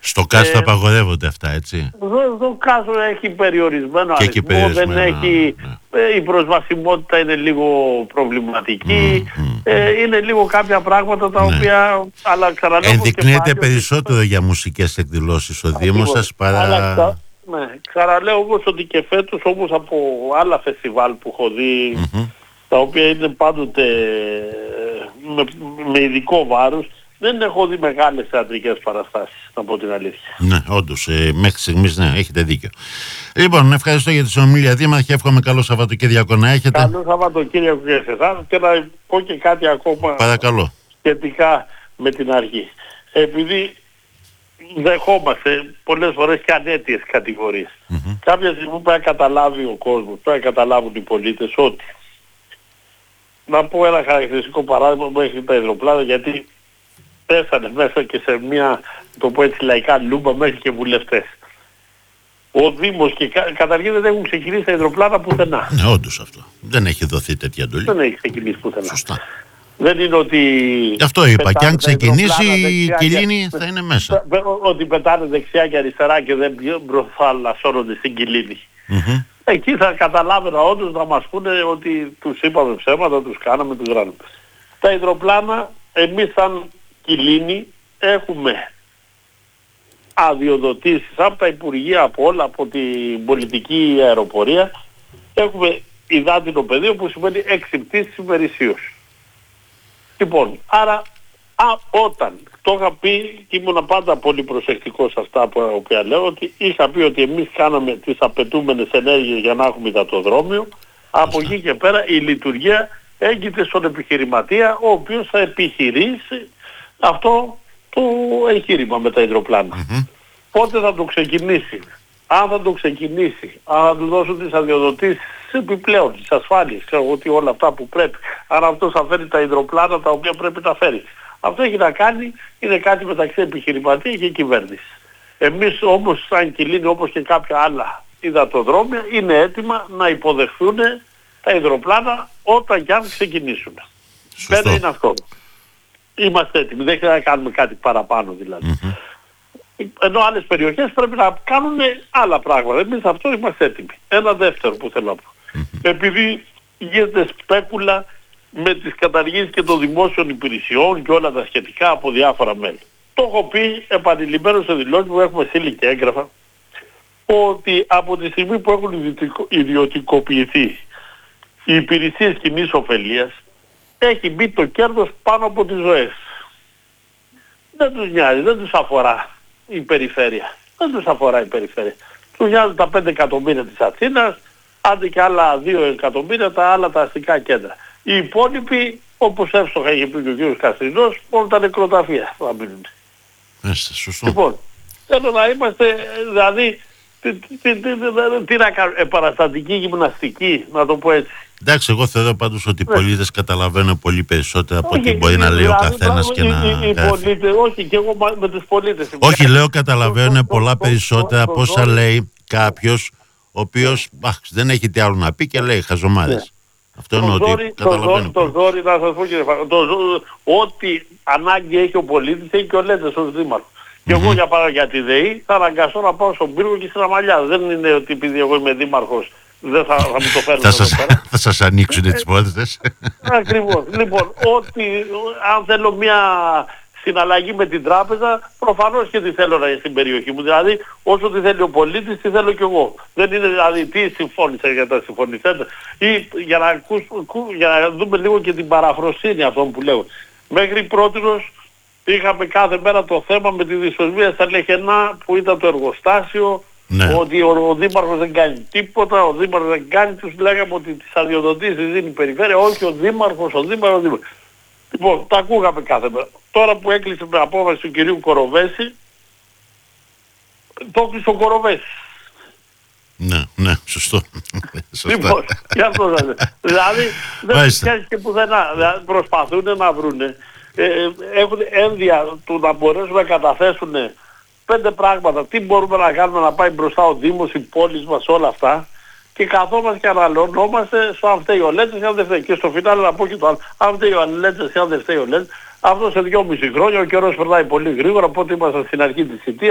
Στο κάστρο απαγορεύονται αυτά, έτσι. Το κάστρο έχει περιορισμένο και αριθμό, δεν έχει, η προσβασιμότητα είναι λίγο προβληματική, είναι λίγο κάποια πράγματα τα οποία, αλλά ξαναλέω... Ενδεικνύεται περισσότερο για μουσικές εκδηλώσεις ο Δήμος σας παρά... Ναι, ξαναλέω όμως ότι και φέτος, όπως από άλλα φεστιβάλ που έχω δει, τα οποία είναι πάντοτε με ειδικό βάρος, δεν έχω δει μεγάλες θεατρικές παραστάσεις, να πω την αλήθεια. Ναι, όντως, μέχρι στιγμής ναι, έχετε δίκιο. Λοιπόν, ευχαριστώ για τη συνομιλία, Δήμαρχε, εύχομαι καλό Σαββατοκύριακο να έχετε. Καλό Σαββατοκύριακο και σε εσάς, και να πω και κάτι ακόμα. Παρακαλώ. Σχετικά με την αρχή. Επειδή δεχόμαστε πολλές φορές και ανέτειες κατηγορίες. Κάποια στιγμή πρέπει να καταλάβει ο κόσμος, πρέπει να καταλάβουν οι πολίτες ότι, να πω ένα χαρακτηριστικό παράδειγμα μέχρι τα υδροπλάνα, γιατί πέσανε μέσα και σε μια, το πω έτσι λαϊκά, λούμπα μέχρι και βουλευτές. Ο Δήμος και καταρχήν δεν έχουν ξεκινήσει τα υδροπλάνα πουθενά. Ναι, όντως αυτό. Δεν έχει δοθεί τέτοια εντολή. Δεν έχει ξεκινήσει πουθενά. Σωστά. Δεν είναι ότι... Γι' αυτό είπα, και αν ξεκινήσει η Κιλίνη θα είναι μέσα. Ότι πετάνε δεξιά και αριστερά και δεν προθαλασσώνονται στην Κιλίνη. Εκεί θα καταλάβαινα όντως να μας πούνε ότι τους είπαμε ψέματα, τους κάναμε, τους γράνουμε. Τα υδροπλάνα, εμείς σαν Κιλίνη έχουμε αδειοδοτήσεις από τα Υπουργεία, από όλα, από την πολιτική αεροπορία. Έχουμε υδάτινο πεδίο που σημαίνει 6 πτήσεις ημερησίως. Λοιπόν, άρα όταν το είχα πει και ήμουν πάντα πολύ προσεκτικός σε αυτά που οποία λέω, ότι είχα πει ότι εμείς κάναμε τις απαιτούμενες ενέργειες για να έχουμε υδατοδρόμιο, από εκεί και πέρα η λειτουργία έγκυται στον επιχειρηματία, ο οποίος θα επιχειρήσει αυτό το εγχείρημα με τα υδροπλάνα. Πότε θα το ξεκινήσει, αν θα το ξεκινήσει, αν θα του δώσουν τις αδειοδοτήσεις επιπλέον, τις ασφάλειες, ξέρω ότι όλα αυτά που πρέπει, αν αυτός θα φέρει τα υδροπλάνα τα οποία πρέπει να φέρει. Αυτό έχει να κάνει, είναι κάτι μεταξύ επιχειρηματία και κυβέρνηση. Εμείς όμως σαν Κιλίνη, όπως και κάποια άλλα υδατοδρόμια, είναι έτοιμα να υποδεχθούν τα υδροπλάνα όταν και αν ξεκινήσουν. Πέρα είναι αυτό. Είμαστε έτοιμοι, δεν χρειάζεται να κάνουμε κάτι παραπάνω δηλαδή. Ενώ άλλες περιοχές πρέπει να κάνουν άλλα πράγματα. Εμείς αυτό είμαστε έτοιμοι. Ένα δεύτερο που θέλω να πω. Επειδή γίνεται σπέκουλα με τις καταργήσεις και των δημόσιων υπηρεσιών και όλα τα σχετικά από διάφορα μέλη. Το έχω πει επανειλημμένως σε δηλώσεις που έχουμε στείλει και έγγραφα, ότι από τη στιγμή που έχουν ιδιωτικοποιηθεί οι υπηρεσίες κοινής ωφελίας, έχει μπει το κέρδος πάνω από τις ζωές. Δεν τους νοιάζει, δεν τους αφορά η περιφέρεια. Δεν τους αφορά η περιφέρεια. Τους νοιάζουν τα 5 εκατομμύρια της Αθήνας, άντε και άλλα 2 εκατομμύρια τα άλλα τα αστικά κέντρα. Οι υπόλοιποι, όπως εύστοχα είχε πει και ο κ. Καστρινός, μόνο τα νεκροταφεία θα μείνουν. Σωστό. Λοιπόν, θέλω να είμαστε, δηλαδή, τι να κάνουμε, επαναστατική γυμναστική, να το πω έτσι. Εντάξει, εγώ θεωρώ πάντως ότι οι πολίτες καταλαβαίνουν πολύ περισσότερα από ό,τι μπορεί να λέει ο καθένας και να γράφει. Όχι, και εγώ με τους πολίτες. Όχι, λέω καταλαβαίνουν πολλά περισσότερα από όσα λέει κάποιος ο οποίος δεν έχει τι άλλο να πει και λέει χαζομάρες. Αυτό είναι ότι καταλαβαίνω. Το ζόρι, να σας πω κύριε Φαγό, ό,τι ανάγκη έχει ο πολίτης έχει και ο Λέντες ως δήμαρχος. Και εγώ για τη ΔΕΗ θα αναγκαστώ να πάω στον Πύργο και στην Αμαλιά. Δεν είναι ότι επειδή εγώ είμαι δήμαρχος δεν θα μου το φέρουν εδώ πέρα. Θα σας ανοίξουν τις πόρτες. Ακριβώς. Λοιπόν, αν θέλω μια συναλλαγή με την τράπεζα, προφανώς και τη θέλω να είναι στην περιοχή μου. Δηλαδή, όσο τη θέλει ο πολίτης, τη θέλω κι εγώ. Δεν είναι δηλαδή τι συμφώνησα για τα συμφωνηθέντα. Ή για να δούμε λίγο και την παραφροσύνη αυτών που λέω. Μέχρι πρότινος είχαμε κάθε μέρα το θέμα με τη δυσοσμία στα Λεχενά που ήταν το εργοστάσιο. Ναι. Ότι ο Δήμαρχος δεν κάνει τίποτα, ο Δήμαρχος δεν κάνει, τους λέγαμε ότι τις αδειοδοτήσεις δίνει η περιφέρεια, όχι ο Δήμαρχος. Λοιπόν, τα ακούγαμε κάθε μέρα. Τώρα που έκλεισε με απόφαση του κυρίου Κοροβέση, το έκλεισε ο Κοροβέσης. Ναι, σωστό. Λοιπόν, για αυτό θα λέω. Δηλαδή, δεν πιάσει και πουθενά. Δηλαδή, προσπαθούν να βρούνε. Έχουν ένδια του να μπορέσουν να καταθέσουν 5 πράγματα. Τι μπορούμε να κάνουμε να πάει μπροστά ο Δήμος, οι πόλεις μας, όλα αυτά. Και καθόμαστε και αναλωνόμαστε στο αν φταίει ο Λέντζες ή αν δεν φταίει. Και στο φινάλε να πω και το άλλο. Αν φταίει ο Λέντζες ή αν δεν φταίει ο Λέντζες. Αυτό σε 2,5 χρόνια ο καιρός περνάει πολύ γρήγορα, οπότε ήμασταν στην αρχή της θητείας.